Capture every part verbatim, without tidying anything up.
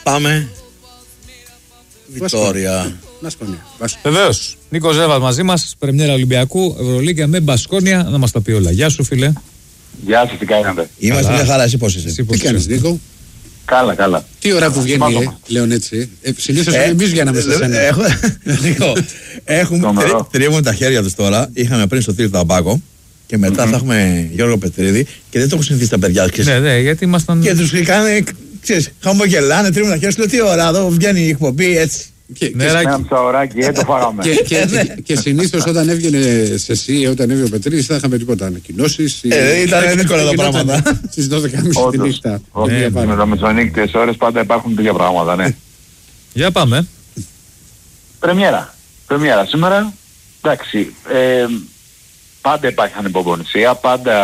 Πάμε. Βιτόρια. Μπασκόνια. Βεβαίως. Νίκος Ζέβας μαζί μας, πρεμιέρα Ολυμπιακού, Ευρωλίγκα με Μπασκόνια. Να μας τα πει όλα. Γεια σου, φίλε. Γεια σας, τι κάνετε? Είμαστε μια χαρά, εσύ πώς είσαι? Εσύ πώς Τι κάνεις, Νίκο? Καλά, καλά. Τι ώρα που βγαίνει, ε, Λέων έτσι. Ε, συνήθως ε, εμείς βγαίναμε σε σένα. Έχουμε τρίβουν τα χέρια τους τώρα. Είχαμε πριν στο Τύρι Ταμπάκο. Και μετά mm-hmm. θα έχουμε Γιώργο Πετρίδη και δεν το έχουν συνηθίσει τα παιδιά. Ξέρεις. Ναι, ναι, γιατί ήμασταν. Και τους κάνανε, ξέρεις, χαμογελάνε, τρίβουν τα χέρια σου. Λέω τι ώρα, εδώ βγαίνει η εκπομπή έτσι. Και, ναι, και, ένα ψαωράκι, ε, το φάγαμε. Και, και, και, και συνήθως όταν έβγαινε σε εσύ, όταν έβγαινε ο Πετρίδης, δεν είχαμε τίποτα ανακοινώσεις. Ε, ήταν δύσκολα τα πράγματα. Στις δώδεκα και μισή τη νύχτα. Με τα μεσονύκτιες ώρες πάντα υπάρχουν τέτοια πράγματα, ναι. Για πάμε. Πρεμιέρα. Πρεμιέρα σήμερα. Εντάξει. Πάντα υπάρχει ανυπομονησία, πάντα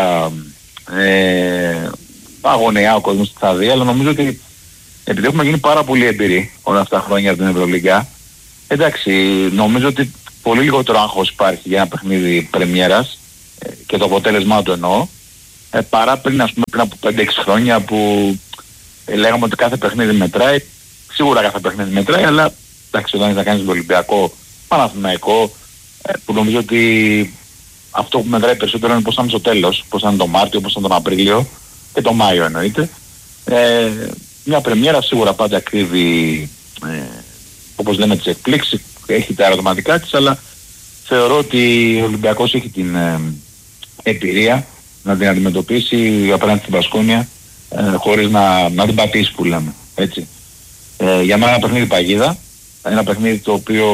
ε, αγωνιά ο κόσμος που θα δει, αλλά νομίζω ότι επειδή έχουμε γίνει πάρα πολύ εμπειροί όλα αυτά τα χρόνια από την Ευρωλίγκα, εντάξει, νομίζω ότι πολύ λιγότερο άγχος υπάρχει για ένα παιχνίδι πρεμιέρας ε, και το αποτέλεσμά του εννοώ, ε, παρά πριν, ας πούμε, πριν από πέντε έξι χρόνια που ε, λέγαμε ότι κάθε παιχνίδι μετράει, σίγουρα κάθε παιχνίδι μετράει, αλλά εντάξει, όταν θα κάνεις το Ολυμπιακό, Παναθηναϊκό, ε, που νομίζω ότι αυτό που μετράει περισσότερο είναι πώς θα είναι στο τέλος, πώς θα είναι το Μάρτιο, πώς θα είναι τον Απρίλιο και το Μάιο εννοείται. Ε, μια πρεμιέρα σίγουρα πάντα κρύβει, ε, όπως λέμε, τις εκπλήξεις, έχει τα ερωτηματικά της, αλλά θεωρώ ότι ο Ολυμπιακός έχει την ε, εμπειρία να την αντιμετωπίσει απέναντι στην Μπασκόνια ε, χωρίς να, να την πατήσει που λέμε, έτσι. Ε, για μένα ένα παιχνίδι παγίδα, ένα παιχνίδι το οποίο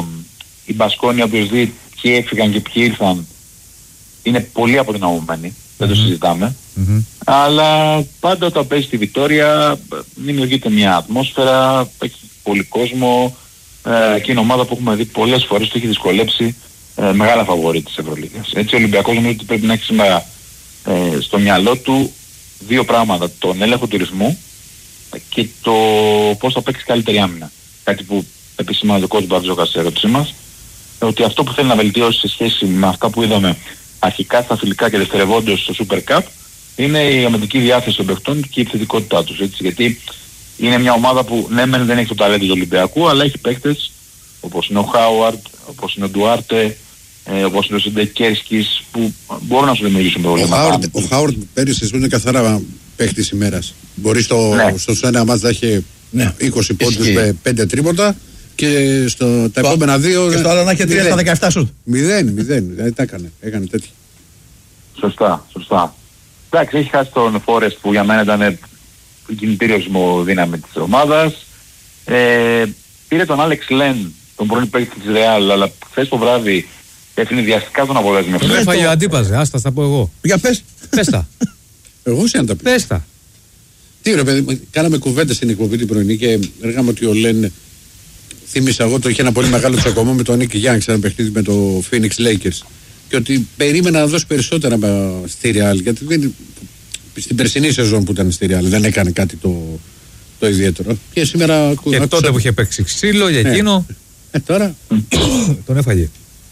η Μπασκόνια, οποίος δει ποιοι έφυγαν και ποιοι ήρθαν, είναι πολύ αποδυναμωμένοι, mm-hmm. δεν το συζητάμε. Mm-hmm. Αλλά πάντα όταν παίζει στη Βιτόρια δημιουργείται μια ατμόσφαιρα, έχει πολύ κόσμο ε, και είναι ομάδα που έχουμε δει πολλές φορές το έχει δυσκολέψει ε, μεγάλα φαβορί της Ευρωλίγκας. Έτσι ο Ολυμπιακός νομίζω ότι πρέπει να έχει σήμερα ε, στο μυαλό του δύο πράγματα, τον έλεγχο του ρυθμού και το πώς θα παίξει καλύτερη άμυνα. Κάτι που επισημάνει ο coach Μπαρτζόκας σε ερώτησή μας, ότι αυτό που θέλει να βελτιώσει σε σχέση με αυτά που είδαμε αρχικά στα φιλικά και δευτερευόντως στο Super Cup είναι η αμυντική διάθεση των παιχτών και η επιθετικότητά τους, έτσι, γιατί είναι μια ομάδα που ναι μεν δεν έχει το ταλέντο του Ολυμπιακού, αλλά έχει παίκτες όπως είναι ο Χάουαρντ, όπως είναι ο Ντουάρτε, ε, όπως είναι ο Σεντεκέρσκης που μπορούν να σου δημιουργήσουν προβλήματα. Ο Χάουαρντ πέρυσι είναι καθαρά παίκτης ημέρας. Μπορεί στο, ναι. στο ένα μάτς να έχει ναι. είκοσι πόντους με πέντε τρίποτα και στο, τα επόμενα δύο. Και στο άλλο να έχει τρία στα δεκαεπτά σουτ. Μηδέν, μηδέν. Δηλαδή τα έκανε. Έκανε τέτοια. Σωστά, σωστά. Εντάξει, έχει χάσει τον Φόρεστ που για μένα ήταν η κινητήριος μου δύναμη της ομάδας. Ε, πήρε τον Άλεξ Λεν, τον πρώην παίκτη της Ρεάλ, αλλά χθες το βράδυ ευνηδιαστικά τον αποδέσμε. Τον έφαγε ο αντίπαζε, άστα θα πω εγώ. Για πες. Πες τα. Εγώ σε αν τα πει. Πες τα. Τι ρε παιδί, κάναμε κουβέντες στην εκπομπή την πρωινή και έργαμε ότι ο Λεν, θύμισα εγώ, το είχε ένα πολύ μεγάλο τσακωμό με τον Νίκη Γιάνγκ σε ένα παιχνίδι με το Phoenix Lakers. Και ότι περίμενα να δώσει περισσότερα στη Real, γιατί δεν, στην περσινή σεζόν που ήταν στη Real δεν έκανε κάτι το, το ιδιαίτερο. Και σήμερα και άκουσα... τότε που είχε παίξει ξύλο για εκείνο. Ε, τώρα τον έφαγε.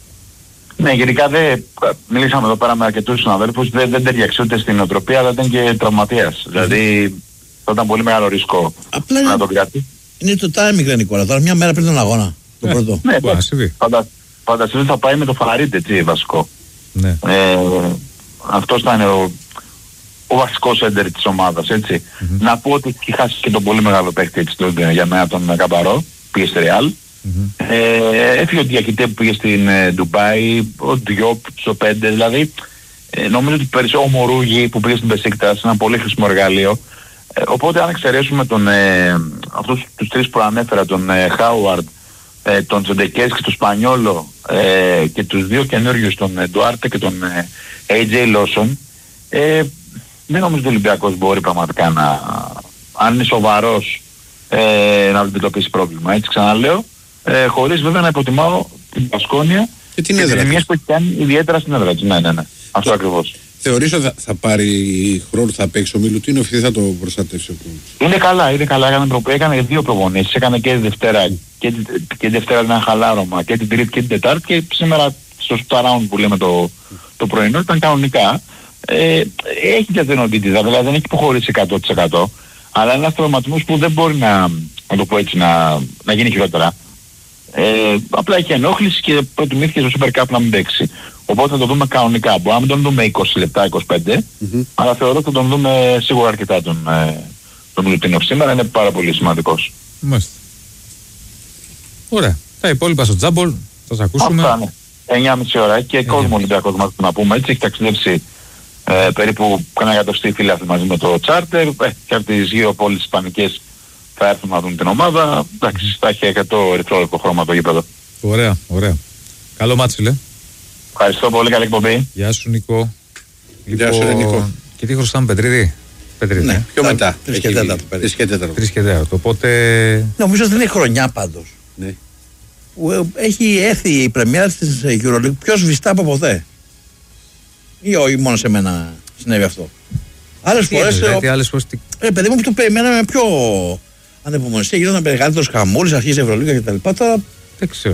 Ναι, γενικά δεν μιλήσαμε εδώ πέρα με αρκετούς συναδέλφους, δεν, δεν ταιριαξε ούτε στην νοοτροπία, αλλά ήταν και τραυματίας. Mm. Δηλαδή θα ήταν πολύ μεγάλο ρίσκο απλά να το κρατήσει. Είναι το timing, Νικόλα, τώρα μια μέρα πριν τον αγώνα. Το ε, πρώτο. Ναι, πάντα. Φανταστείτε θα πάει με το Φαρίτ, έτσι, βασικό. Ναι. Ε, αυτός θα είναι ο, ο βασικός έντερ της ομάδας, έτσι. Mm-hmm. Να πω ότι έχει χάσει και τον πολύ μεγάλο παίκτη, έτσι, τον, για μένα τον Καμπαρό, πήγε στη Ρεάλ. Mm-hmm. Ε, έφυγε ο Διακητέ που πήγε στην ε, Ντουμπάι, ο Διόπ στο πέντε, δηλαδή ε, νομίζω ότι περισσότερο ο Μορούγι που πήγε στην Μπεσίκτας, ένα πολύ χρήσιμο εργαλείο. Ε, οπότε αν εξαιρέσουμε τον, ε, αυτούς τους τρεις που ανέφερα, τον ε, Χάουαρντ, Ε, τον Τσοντεκές και τον Σπανιόλο ε, και τους δύο καινούριους, τον ε, Ντουάρτε και τον ε, έι τζέι Λόσον, ε, δεν νομίζω ότι ο Ολυμπιακός μπορεί πραγματικά να, αν είναι σοβαρός, ε, να αντιμετωπίσει πρόβλημα. Έτσι ξαναλέω, ε, χωρίς βέβαια να υποτιμάω την Μπασκόνια και την έδρα της που έχει κάνει ιδιαίτερα στην έδρα της. Ναι, ναι, ναι. Αυτό ακριβώς. Θεωρείς ότι θα, θα πάρει χρόνο, θα παίξει ο Μιλουτίνοφ ή θα το προστατεύσει ο κλუბ? Είναι καλά, είναι καλά. Έκανε, προ... έκανε δύο προπονήσεις. Έκανε και τη Δευτέρα και, και τη Δευτέρα ένα χαλάρωμα και την Τρίτη και την Τετάρτη και σήμερα στο round που λέμε το, το πρωινό ήταν κανονικά. Ε, έχει και αδενοντήτητα, δηλαδή δεν έχει υποχωρήσει εκατό τοις εκατό, αλλά είναι ένας τραυματισμός που δεν μπορεί να, να το πω έτσι, να, να γίνει χειρότερα. Ε, απλά έχει ενόχληση και προτιμήθηκε στο Super Cup να μην παίξει. Οπότε θα το δούμε κανονικά. Μπορεί να μην τον δούμε είκοσι λεπτά, είκοσι πέντε, mm-hmm. αλλά θεωρώ ότι θα τον δούμε σίγουρα αρκετά τον, ε, τον Μιλουτίνοφ σήμερα. Είναι πάρα πολύ σημαντικός. Μάλιστα. Ωραία. Τα υπόλοιπα στο Τζάμπολ θα σας ακούσουμε. Αυτά, ναι. εννιά και μισή ώρα και κόσμο Ολυμπιακός μας να πούμε έτσι. Έχει ταξιδέψει ε, περίπου κανένα εκατοστή φίλαθλοι μαζί με το Τσάρτερ. Ε, και από τις γύρω πόλεις ισπανικές θα έρθουν να δουν την ομάδα. Εντάξει, θα έχει εκατό ερυθρόλευκο χρώμα το γήπεδο. Ωραία, ωραία. Καλό μάτσι, φίλε. Ευχαριστώ πολύ, καλή εκπομπή. Γεια σου, Νικό. Γεια σου, Νικό. Και τι χρωστάμε, Πετρίδη. Πετρίδη. Ναι, πιο μετά. Τρεις και τέταρτο. Τρεις και τέταρτο. Οπότε. Νομίζω ότι είναι χρονιά πάντως. Ναι. Έχει έρθει η πρεμιέρα της EuroLeague πιο σβηστά από ποτέ. Ή όχι, μόνο σε μένα συνέβη αυτό. Άλλες φορές. Δηλαδή, άλλες φορές. Ε, παιδί μου, που το περιμέναμε πιο ανεπομονησία, γινόταν μεγαλύτερος χαμούλης, αρχίζει η Ευρωλίγα κτλ. Τώρα. Δεν ξέρω.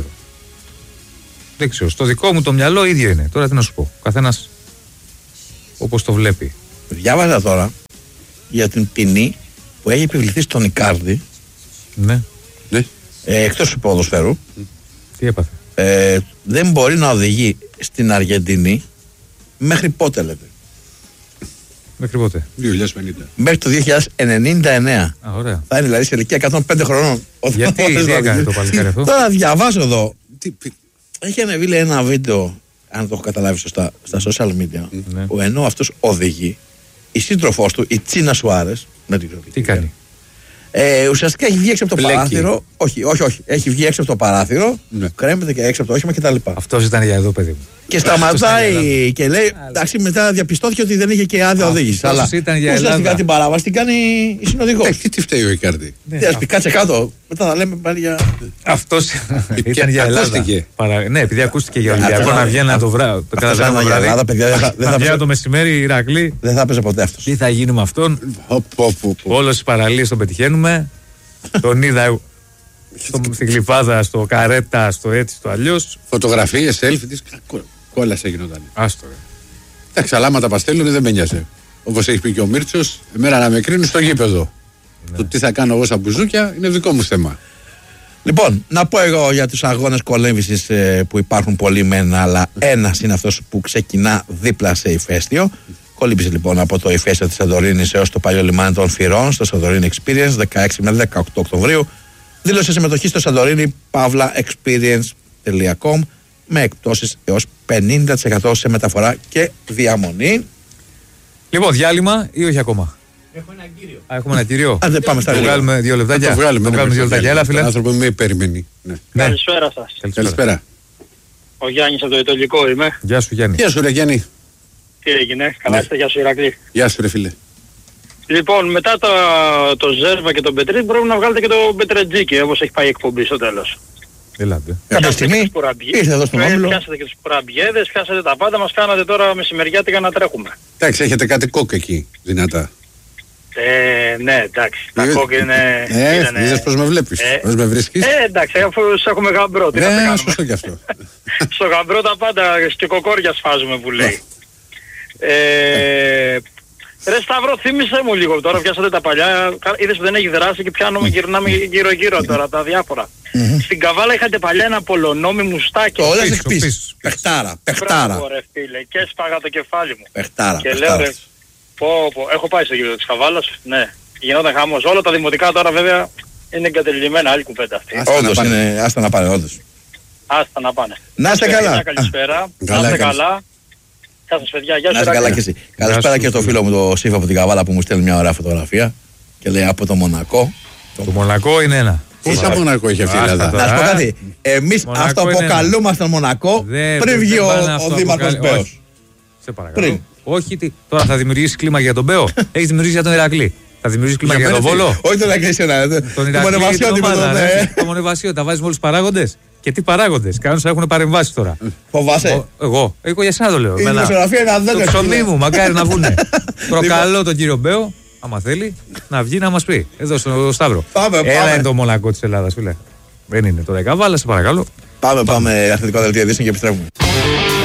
Δεν ξέρω. Στο δικό μου το μυαλό ίδιο είναι. Τώρα τι να σου πω. Ο καθένας όπως το βλέπει. Διάβαζα τώρα για την ποινή που έχει επιβληθεί στον Ικάρντι. Ναι. Ναι. Ε, εκτός του ποδοσφαίρου. Τι έπαθε. Ε, δεν μπορεί να οδηγεί στην Αργεντινή μέχρι πότε, λέτε. Μέχρι πότε. δύο χιλιάδες πενήντα. Μέχρι το δύο χιλιάδες ενενήντα εννέα. Α, ωραία. Θα είναι δηλαδή σε ηλικία εκατόν πέντε χρονών. Γιατί τι έκανε το παλικάρι αυτό. Τώρα διαβάζω εδώ. Τι, Έχει ανεβεί λέει, ένα βίντεο, αν το έχω καταλάβει σωστά, στα social media, Ναι. που ενώ αυτός οδηγεί, η σύντροφός του, η Τσίνα Σουάρες, δεν την ξέρω Τι κάνει. Ε, ουσιαστικά έχει βγει έξω από το Μπλέκει. παράθυρο. Όχι, όχι, όχι. Έχει βγει έξω από το παράθυρο, Ναι. κρέμεται και έξω από το όχημα κτλ. Αυτός ήταν για εδώ, παιδί μου. Και σταματάει και λέει, εντάξει, μετά διαπιστώθηκε ότι δεν είχε και άδεια οδήγηση. Αλλά ήταν για ουσιαστικά Ελλάδα. την παράβαση την κάνει η συνοδηγός. Ε, τι, τι φταίει ο Ικάρντι. Ναι, Τι, ας πει, κάτσε κάτω. Μετά θα λέμε πάλι για. αυτός ήταν για Ελλάδα. ακούστηκε. Παρα... Ναι, επειδή ακούστηκε για Ολυμπιακό Αυτό να ήταν- βγαίνει το βράδυ. Το Αυτό καταλαβαίνω ήταν για Ελλάδα, βράδυ. παιδιά, δεν θα- δεν θα Να βγαίνει παίζει- το μεσημέρι η Ηρακλή. Δεν θα έπαιζε ποτέ αυτός. Τι θα γίνει με αυτόν. Πω, πω, πω, πω. Όλες τις παραλίες τον πετυχαίνουμε. Τον είδα στο, στην Γλυφάδα, στο Καρέτα, στο έτσι, στο αλλιώς. Φωτογραφίες, selfie της, κόλασε γινόταν. Άστο ρε. Εντάξει, αλλά άμα τα παστέλνουν δεν με νοιάζει. Όπως έχει πει και ο Μίρτσος, εμένα να με κρίνουν στο γήπεδο. Το τι θα κάνω εγώ σαν μπουζούκια είναι δικό μου θέμα. Λοιπόν, να πω εγώ για τους αγώνες κολέμβησης ε, που υπάρχουν πολλοί μεν, αλλά ένας είναι αυτός που ξεκινά δίπλα σε ηφαίστειο. Κολύμπησε λοιπόν από το ηφαίστειο της Σαντορίνης έως το παλιό λιμάνι των Φυρών στο Santorini Experience δεκαέξι με δεκαοκτώ Οκτωβρίου. Δήλωσε συμμετοχή στο Santorini pavla experience τελεία com με εκπτώσεις έως πενήντα τοις εκατό σε μεταφορά και διαμονή. Λοιπόν, διάλειμμα ή όχι ακόμα. Έχω ένα κύριο. Α, έχουμε ένα κύριο. Αν δεν πάμε στα Το λίγα. βγάλουμε δύο λεπτάκια. Το βγάλουμε, Το ναι, βγάλουμε δύο ναι, λεπτάκια. Έλα, φίλε. τον άνθρωπο με περιμένει. Ναι. Ναι. Καλησπέρα σας. Καλησπέρα. Ο Γιάννης από το Ιτωλικό είμαι. Γεια σου, Γιάννη. Γεια σου ρε Γιάννη. Τι έγινε, καλά είστε, γεια σου Ηρακλή. Γεια σου ρε φίλε. Λοιπόν, μετά το, το Ζέρβα και τον Πετρί πρέπει να βγάλετε και τον Πετρετζίκη, όπως έχει πάει η εκπομπή στο τέλος. Ελάτε. Κάποια στιγμή ήρθε εδώ στον Όμιλο. Πιάσατε και τους κουραμπιέδες, πιάσατε τα πάντα, μας κάνατε τώρα μεσημεριάτικα να τρέχουμε. Εντάξει, έχετε κάτι κόκ εκεί, δυνατά. Ε, ναι, εντάξει, τα Ε, κόκκι είναι... Ε, είναι, ναι. είδες πώς με βλέπεις, Ε, πώς με βρίσκεις. Ε, εντάξει, αφού σε έχουμε γαμπρό, τι να τα Ε, κάνουμε. σωστό κι αυτό. Στο γαμπρό τα πάντα και κοκόρια σφάζουμε που λέει. ε, ρε Σταύρο, θύμισε μου λίγο τώρα, πιάσατε τα παλιά, είδες που δεν έχει δράσει και πιάνουμε, γυρνάμε γύρω γύρω τώρα τα διάφορα. Στην Καβάλα είχατε παλιά ένα πολωνόμι μουστάκι. Το όλες πίσω, εκπίσεις. πίσω. Πεχτάρα, πεχτάρα. Μπράβο, ρε φίλε, και έσπαγα το κεφάλι μου. Πεχτάρα, Και λέω πεχτάρα. ρε, πω, πω, έχω πάει στο γήπεδο της Καβάλας, ναι, γινόταν χαμός. Όλα τα δημοτικά τώρα βέβαια είναι εγκατελειμμένα, άλλη κουβέντα αυτή. Άστα να Όντως πάνε. είναι, άστα να πάνε, όντως. Άστα να πάνε. Να είστε Παιδιά, καλά. Καλησπέρα, να καλά είστε έκανες. καλά. Γεια σας παιδιά, γεια Να σας είστε καλά Ηρακλή. και εσύ. Καλησπέρα σου, και στο φίλε. φίλο μου το Σύφα από την Καβάλα που μου στέλνει μια ωραία φωτογραφία και λέει από το Μονακό. Το Μονακό είναι ένα. Πόσα Μονακό έχει αυτή η Άστα Ελλάδα. τώρα. Να σου πω κάτι. Εμείς Μονακό αυτό είναι ένα. αποκαλούμαστε Μονακό Δεν- πριν δεν βγει ο, πάνε ο αυτό Δήμαρχος αποκαλεί- Μπέος. όχι. Σε παρακαλώ. Πριν. Όχι, τι. Τώρα θα δημιουργήσει κλίμα για τον Μπέο. Έχει δημιουργήσει για τον Ηρακλή. Θα δημιουργήσει κλίμα Για για τον μένα τι. Βόλο. Όχι τον Αγγλίσιο, ένα. Τον Τον Ηρακλή. Μονεβασιώτη την με ομάδα, τον. ρε. ε, Το Μονεβασιώτη. Τα βάζει με όλου του παράγοντε. Και τι παράγοντε. Κανόνε έχουν παρεμβάσει τώρα. Φοβάσαι. Ο- Εγώ. Εγώ για σένα το λέω. Η Εμένα- δημοσιογραφία είναι Το αδέντρος. ψωμί μου, μακάρι να βγουνε. Προκαλώ τον κύριο Μπέο, άμα θέλει, να βγει να μα πει. Εδώ στο Σταύρο. Πάμε, Έλα πάμε. είναι το Μονακό τη Ελλάδα, φίλε. Δεν είναι τώρα η Καβάλα, σε παρακαλώ. Πάμε, πάμε, αθλητικό δελτίο ειδήσεων και επιστρέφουμε.